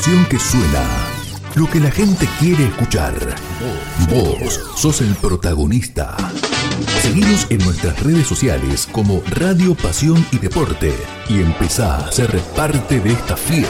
información que suena, lo que la gente quiere escuchar. Vos sos el protagonista. Seguinos en nuestras redes sociales como Radio Pasión y Deporte y empezá a ser parte de esta fiesta.